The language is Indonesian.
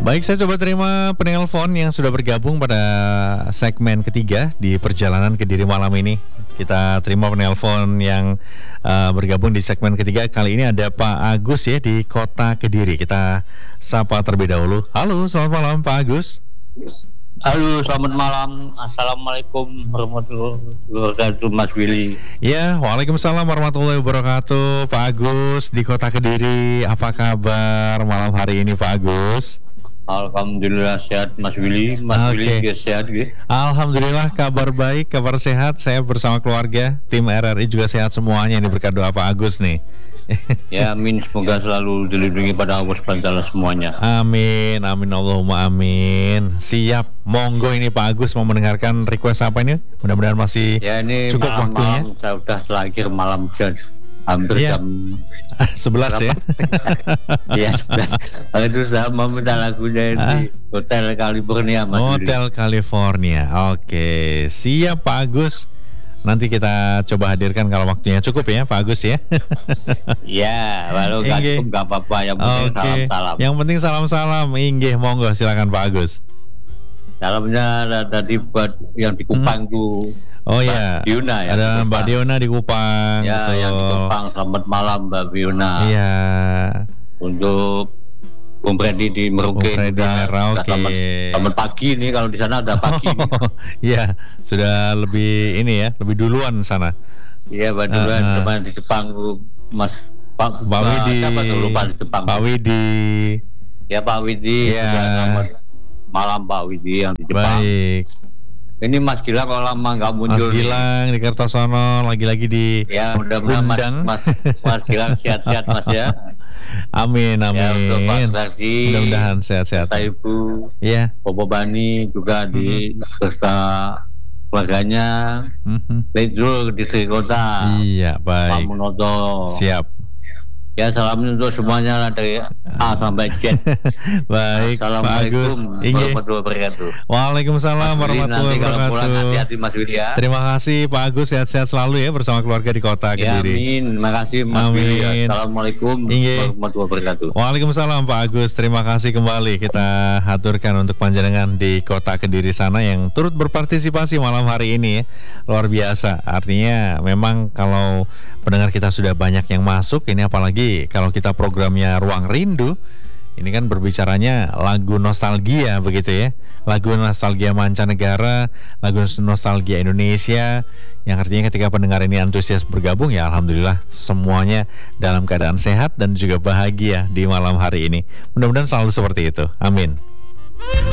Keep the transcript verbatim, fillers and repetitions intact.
Baik, saya coba terima penelpon yang sudah bergabung pada segmen ketiga di perjalanan Kediri malam ini. Kita terima penelpon yang uh, bergabung di segmen ketiga. Kali ini ada Pak Agus ya di Kota Kediri. Kita sapa terlebih dahulu. Halo, selamat malam Pak Agus. Halo, selamat malam. Assalamualaikum warahmatullahi wabarakatuh, Mas Willy. Ya, waalaikumsalam warahmatullahi wabarakatuh, Pak Agus di Kota Kediri. Apa kabar malam hari ini, Pak Agus? Alhamdulillah sehat, Mas Willy. Mas Oke. Willy juga sehat, gitu. Alhamdulillah kabar baik, kabar sehat. Saya bersama keluarga, tim R R I juga sehat semuanya. Ini berkat doa Pak Agus nih. Ya, amin. Semoga selalu dilindungi pada Allah subhanahu wa taala semuanya. Amin, amin Allahumma amin. Siap, monggo ini Pak Agus mau mendengarkan request apa ini? Mudah-mudahan masih Ya, ini cukup waktunya. malam-malam saya udah terakhir malam jam hampir Iya. jam sebelas ya. ya sebelas. Itu saya mau minta lagunya di Hotel California, Mas Willy. Hotel California. Oke, siap Pak Agus. Nanti kita coba hadirkan kalau waktunya cukup ya Pak Agus ya. Ya, walau nggak Inggih. cukup nggak apa-apa. Yang penting Oke. salam-salam. Yang penting salam-salam. Inggih, monggo silakan Pak Agus. Salamnya ada tadi buat yang di Kupang tuh. Oh Mbak ya. Diona ya. Ada di Mbak Kupang. Diona di Kupang. Ya, betul. yang di Kupang. Selamat malam Mbak Diona. Iya. Untuk Bung Freddy di Merauke. Bung Freddy juga. Merauke. Selamat, selamat pagi nih, kalau di sana udah pagi. nih. Iya, sudah lebih ini ya, lebih duluan sana. Iya, Mbak Diona Ah, ah. kemarin di Jepang tuh, Mas Pak Pak Widi. Siapa tuh, lupa di Jepang. Pak Widi. Ya, Pak Widi. Iya. Juga selamat malam Pak Widi yang di Jepang. Baik. Ini Mas Gilang kalau lama nggak Mas muncul. nih. Gilang di Kertosono lagi-lagi di Ya, mudah-mudahan Mas, undang. Mas Mas Gilang sehat-sehat Mas ya. Amin, Ya, untuk Pak amin. Ferdi, Mudah-mudahan sehat-sehat. serta Ibu Iya. Bobo Bani juga di beserta keluarganya. Mhm. Pedro di Sri Kota. Iya, Pak baik. Munoto. Siap. Ya, salam untuk semuanya lah dari A sampai Z. Baik, Pak Assalamualaikum Agus. Inggih. warahmatullahi wabarakatuh. Waalaikumsalam Mas Willy, warahmatullahi nanti kalau pulang wabarakatuh. hati-hati Mas Willy ya. Terima kasih Pak Agus, sehat-sehat selalu ya bersama keluarga di Kota Ya, Kediri. amin. Makasih Mas Willy. Amin. Assalamualaikum Inggih. warahmatullahi wabarakatuh. Waalaikumsalam Pak Agus, terima kasih kembali kita haturkan untuk panjenengan di Kota Kediri sana yang turut berpartisipasi malam hari ini ya. Luar biasa, artinya memang kalau pendengar kita sudah banyak yang masuk, ini apalagi kalau kita programnya Ruang Rindu, ini kan berbicaranya lagu nostalgia begitu ya. Lagu nostalgia mancanegara, lagu nostalgia Indonesia, yang artinya ketika pendengar ini antusias bergabung ya alhamdulillah semuanya dalam keadaan sehat dan juga bahagia di malam hari ini. Mudah-mudahan selalu seperti itu. Amin.